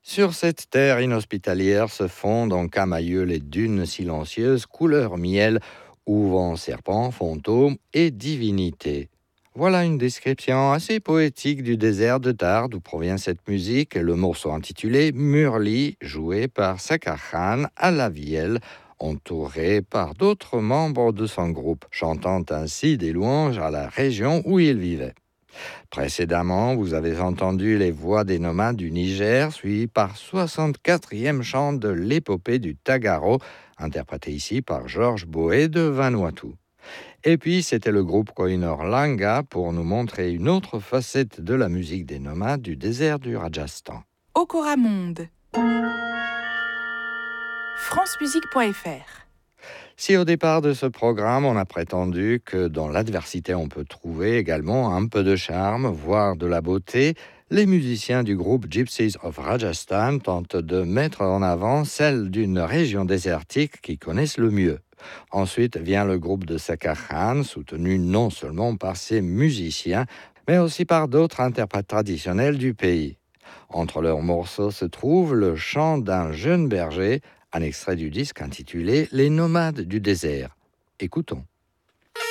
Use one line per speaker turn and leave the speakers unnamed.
Sur cette terre inhospitalière se fondent en Camailleux les dunes silencieuses couleur miel où vont serpents, fantômes et divinités. Voilà une description assez poétique du désert de Tard d'où provient cette musique, le morceau intitulé Murli, joué par Sakar Khan à la vielle, entouré par d'autres membres de son groupe, chantant ainsi des louanges à la région où il vivait. Précédemment, vous avez entendu les voix des nomades du Niger, suivies par 64e chant de l'épopée du Tagaro, interprété ici par Georges Boé de Vanuatu. Et puis, c'était le groupe Koinor Langa pour nous montrer une autre facette de la musique des nomades du désert du Rajasthan.
Okora Monde. francemusique.fr.
Si au départ de ce programme, on a prétendu que dans l'adversité, on peut trouver également un peu de charme, voire de la beauté, les musiciens du groupe Gypsies of Rajasthan tentent de mettre en avant celle d'une région désertique qu'ils connaissent le mieux. Ensuite vient le groupe de Sakar Khan, soutenu non seulement par ses musiciens, mais aussi par d'autres interprètes traditionnels du pays. Entre leurs morceaux se trouve le chant d'un jeune berger, un extrait du disque intitulé Les nomades du désert. Écoutons.